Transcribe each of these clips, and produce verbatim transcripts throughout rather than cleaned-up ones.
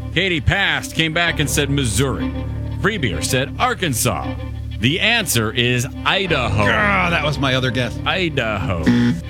Katie passed, came back and said Missouri. Free Beer said Arkansas. The answer is Idaho. Ah, that was my other guess. Idaho.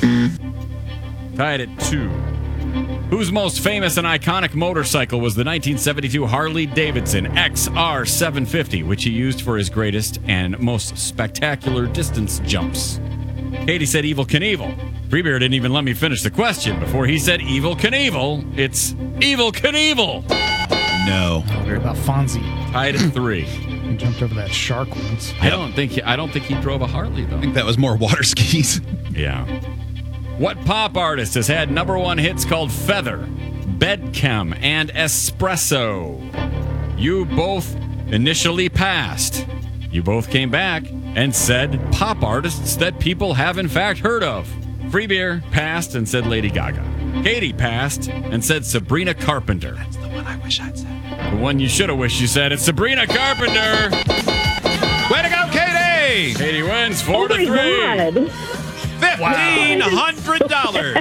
Tied at two. Whose most famous and iconic motorcycle was the nineteen seventy-two Harley-Davidson X R seven fifty, which he used for his greatest and most spectacular distance jumps? Katie said Evel Knievel. Freebeer didn't even let me finish the question before he said Evel Knievel. It's Evel Knievel. No. What about Fonzie? Tied at three. He jumped over that shark once. I don't think he, I don't think he drove a Harley though. I think that was more water skis. Yeah. What pop artist has had number one hits called Feather, Bedchem, and Espresso? You both initially passed. You both came back and said pop artists that people have in fact heard of. Free Beer passed and said Lady Gaga. Katie passed and said Sabrina Carpenter. That's the one I wish I'd said. The one you should have wished you said. It's Sabrina Carpenter. Way to go, Katie! Katie wins four oh to my three. God. fifteen hundred dollars.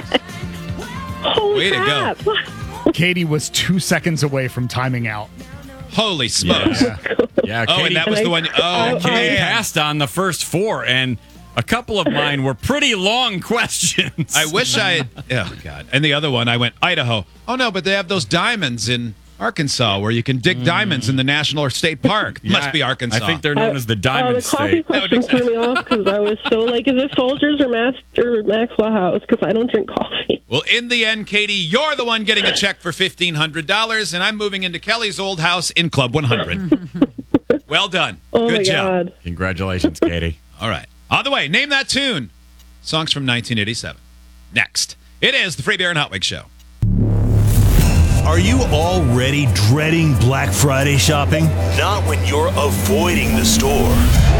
Holy Way to crap. go. Katie was two seconds away from timing out. Holy smokes. Yeah. Yeah, Oh, Katie, and that was the one. Oh, Katie man. passed on the first four, and a couple of mine were pretty long questions. I wish I had. Oh, God. And the other one, I went, Idaho. Oh, no, but they have those diamonds in Arkansas where you can dig diamonds in the National or State Park. Yeah, Must be Arkansas. I think they're known as the Diamond uh, the coffee State. question threw me off because I was so like, is it Folgers or Master Maxwell House? Because I don't drink coffee. Well, in the end, Katie, you're the one getting a check for fifteen hundred dollars, and I'm moving into Kelly's old house in Club one hundred. Well done. Oh Good my job. God. Congratulations, Katie. All right. On the way, name that tune. Songs from nineteen eighty-seven. Next, it is the Free Beer and Hot Wig Show. Are you already dreading Black Friday shopping? Not when you're avoiding the store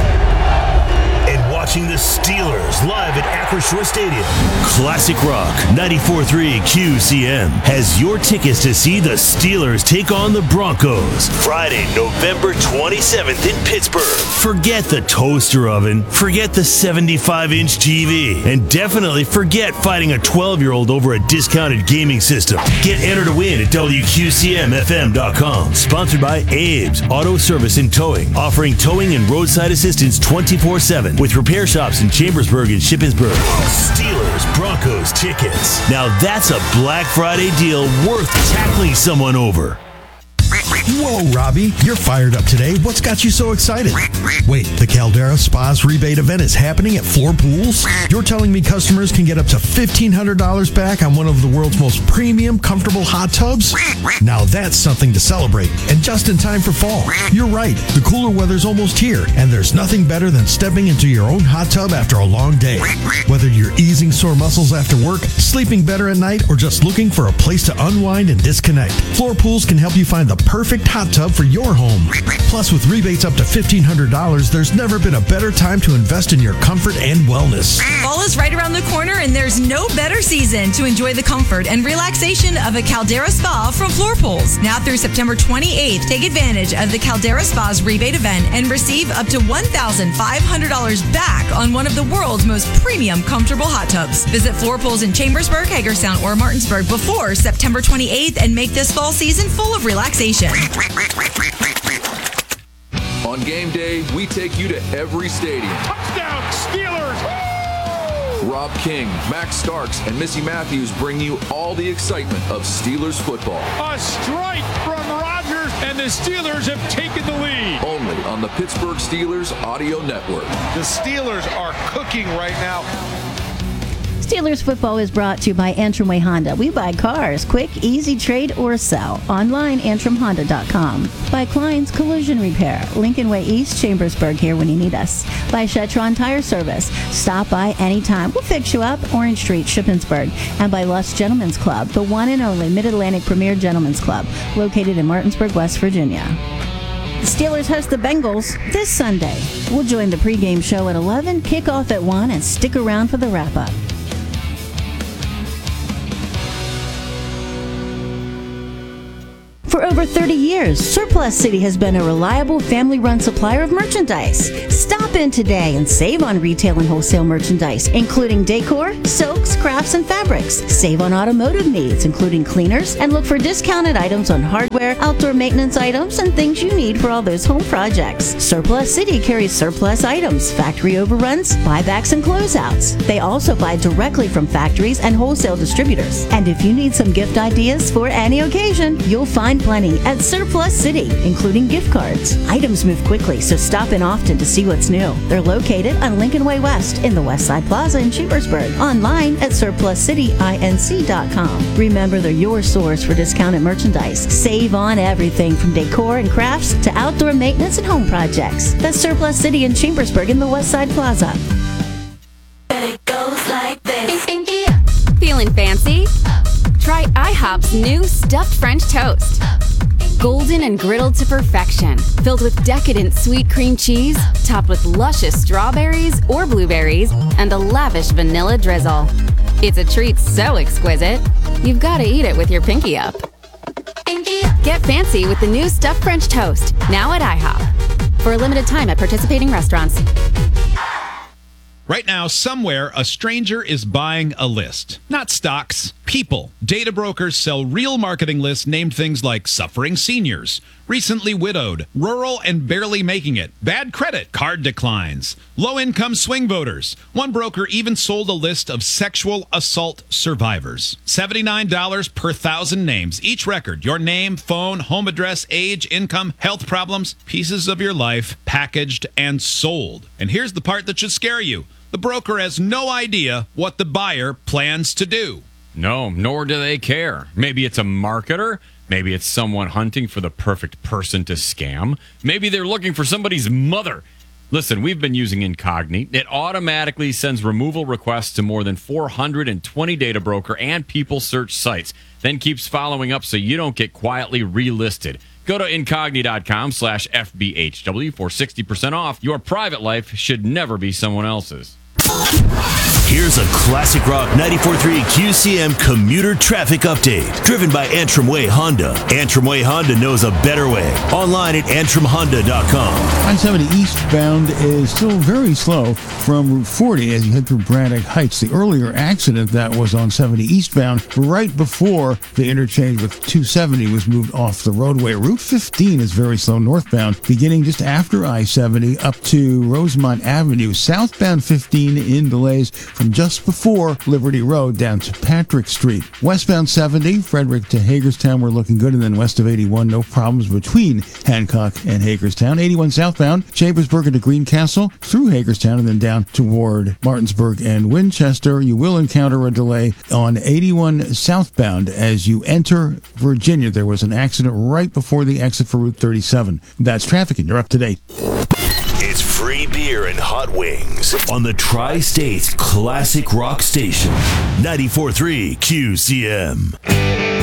and watching the Steelers live at Acrisure Stadium. Classic Rock ninety-four point three Q C M has your tickets to see the Steelers take on the Broncos Friday, November twenty-seventh in Pittsburgh. Forget the toaster oven, forget the seventy-five inch T V, and definitely forget fighting a twelve-year-old over a discounted gaming system. Get entered to win at W Q C M F M dot com. Sponsored by Abe's Auto Service and Towing, offering towing and roadside assistance twenty-four seven with repair shops in Chambersburg and Shippensburg. Steelers Broncos tickets. Now that's a Black Friday deal worth tackling someone over. Whoa, Robbie, you're fired up today. What's got you so excited? Wait, the Caldera Spas rebate event is happening at Floor Pools? You're telling me customers can get up to fifteen hundred dollars back on one of the world's most premium, comfortable hot tubs? Now that's something to celebrate, and just in time for fall. You're right, the cooler weather's almost here, and there's nothing better than stepping into your own hot tub after a long day. Whether you're easing sore muscles after work, sleeping better at night, or just looking for a place to unwind and disconnect, Floor Pools can help you find the perfect hot tub for your home. Plus, with rebates up to fifteen hundred dollars, there's never been a better time to invest in your comfort and wellness. Fall is right around the corner, and there's no better season to enjoy the comfort and relaxation of a Caldera Spa from Floor Pools. Now through September twenty-eighth, take advantage of the Caldera Spa's rebate event and receive up to one thousand five hundred dollars back on one of the world's most premium comfortable hot tubs. Visit Floor Pools in Chambersburg, Hagerstown, or Martinsburg before September twenty-eighth and make this fall season full of relaxation. On game day, we take you to every stadium. Touchdown, Steelers! Rob King, Max Starks, and Missy Matthews bring you all the excitement of Steelers football. A strike from Rodgers, and the Steelers have taken the lead. Only on the Pittsburgh Steelers Audio Network. The Steelers are cooking right now. Steelers football is brought to you by Antrim Way Honda. We buy cars, quick, easy trade or sell. Online, antrim honda dot com. By Klein's Collision Repair, Lincoln Way East, Chambersburg, here when you need us. By Shetron Tire Service. Stop by anytime. We'll fix you up. Orange Street, Shippensburg. And by Lust Gentlemen's Club, the one and only Mid-Atlantic Premier Gentlemen's Club, located in Martinsburg, West Virginia. The Steelers host the Bengals this Sunday. We'll join the pregame show at eleven, kick off at one, and stick around for the wrap-up. For over thirty years, Surplus City has been a reliable family-run supplier of merchandise. Stop in today and save on retail and wholesale merchandise, including decor, silks, crafts, and fabrics. Save on automotive needs, including cleaners, and look for discounted items on hardware, outdoor maintenance items, and things you need for all those home projects. Surplus City carries surplus items, factory overruns, buybacks, and closeouts. They also buy directly from factories and wholesale distributors. And if you need some gift ideas for any occasion, you'll find plenty at Surplus City, including gift cards. Items move quickly, so stop in often to see what's new. They're located on Lincoln Way West in the West Side Plaza in Chambersburg. Online at surplus city inc dot com. Remember, they're your source for discounted merchandise. Save on everything from decor and crafts to outdoor maintenance and home projects. That's Surplus City in Chambersburg in the West Side Plaza. It goes like this. Feeling fancy? Try IHOP's new stuffed French toast. Golden and griddled to perfection, filled with decadent sweet cream cheese, topped with luscious strawberries or blueberries, and a lavish vanilla drizzle. It's a treat so exquisite, you've got to eat it with your pinky up. Get fancy with the new stuffed French toast, now at IHOP. For a limited time at participating restaurants. Right now, somewhere, a stranger is buying a list. Not stocks, people. Data brokers sell real marketing lists named things like suffering seniors, recently widowed, rural and barely making it, bad credit, card declines, low-income swing voters. One broker even sold a list of sexual assault survivors. seventy-nine dollars per thousand names. Each record, your name, phone, home address, age, income, health problems, pieces of your life, packaged and sold. And here's the part that should scare you. The broker has no idea what the buyer plans to do. No, nor do they care. Maybe it's a marketer. Maybe it's someone hunting for the perfect person to scam. Maybe they're looking for somebody's mother. Listen, we've been using Incognito. It automatically sends removal requests to more than four hundred twenty data broker and people search sites, then keeps following up so you don't get quietly relisted. Go to Incognito.com slash FBHW for sixty percent off. Your private life should never be someone else's. Here's a classic rock ninety-four point three Q C M commuter traffic update, driven by Antrim Way Honda. Antrim Way Honda knows a better way. Online at antrim honda dot com. I seventy eastbound is still very slow from Route forty as you head through Braddock Heights. The earlier accident that was on seventy eastbound, right before the interchange with two seventy was moved off the roadway. Route fifteen is very slow northbound, beginning just after I seventy up to Rosemont Avenue. Southbound fifteen in delays from just before Liberty Road down to Patrick Street. Westbound seventy, Frederick to Hagerstown, we're looking good, and then west of eighty-one, no problems between Hancock and Hagerstown. eighty-one southbound, Chambersburg to Greencastle, through Hagerstown, and then down toward Martinsburg and Winchester. You will encounter a delay on eighty-one southbound as you enter Virginia. There was an accident right before the exit for Route thirty-seven. That's traffic, and you're up to date. It's free beer and hot wings on the Tri-States Classic Rock Station, ninety-four point three Q C M.